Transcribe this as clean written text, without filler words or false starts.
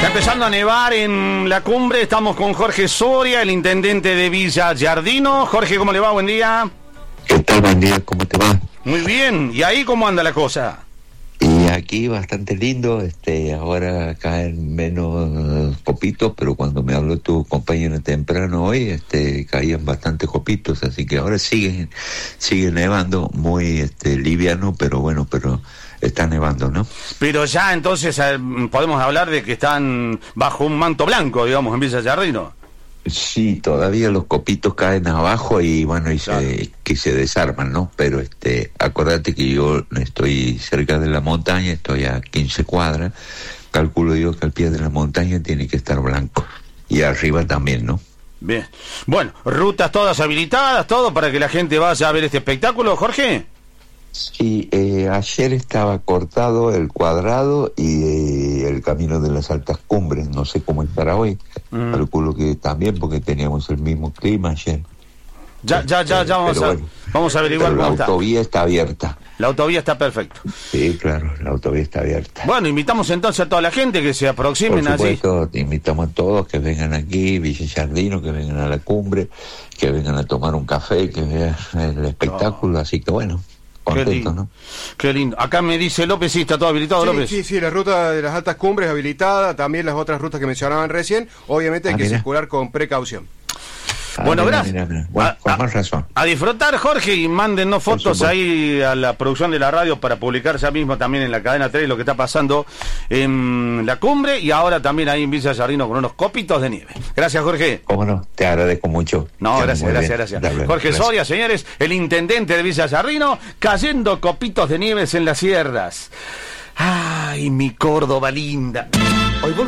Empezando a nevar en la cumbre, estamos con Jorge Soria, el intendente de Villa Giardino. Jorge, ¿cómo le va? Buen día. ¿Qué tal? Buen día, ¿cómo te va? Muy bien, ¿y ahí cómo anda la cosa? Y aquí bastante lindo, ahora caen menos copitos, pero cuando me habló tu compañero temprano hoy, caían bastantes copitos, así que ahora sigue nevando, muy liviano, pero bueno, pero está nevando, ¿no? Pero ya entonces podemos hablar de que están bajo un manto blanco, digamos, en Villa Giardino. Sí, todavía los copitos caen abajo y bueno, Claro. que se desarman, ¿no? Pero acordate que yo estoy cerca de la montaña, estoy a 15 cuadras, calculo yo que al pie de la montaña tiene que estar blanco. Y arriba también, ¿no? Bien. Bueno, rutas todas habilitadas, todo para que la gente vaya a ver este espectáculo, Jorge. Sí, ayer estaba cortado el cuadrado y el camino de las altas cumbres, no sé cómo estará hoy, calculo que también porque teníamos el mismo clima ayer. Ya vamos a averiguar pero cómo la está. autovía está abierta. La autovía está perfecto. Sí, claro, la autovía está abierta. Bueno, invitamos entonces a toda la gente que se aproximen Por allí. supuesto, te invitamos a todos que vengan aquí, Villa Giardino, que vengan a la cumbre, que vengan a tomar un café, que vean el espectáculo, así que bueno. Qué Contento, lindo, ¿no? qué lindo. Acá me dice López, sí, está todo habilitado, López. Sí, la ruta de las altas cumbres habilitada, también las otras rutas que mencionaban recién, obviamente hay que mira. circular con precaución. Bueno, mira, gracias. mira. Bueno, con más razón. A disfrutar, Jorge, y mándennos Por fotos supuesto. ahí a la producción de la radio para publicar ya mismo también en la cadena 3 lo que está pasando en la cumbre y ahora también ahí en Villa Giardino con unos copitos de nieve. Gracias, Jorge. Cómo no, te agradezco mucho. No, Que gracias, muy gracias, bien. gracias. Dale, Jorge gracias. Soria, señores, el intendente de Villa Giardino, cayendo copitos de nieves en las sierras. Ay, mi Córdoba linda. Hoy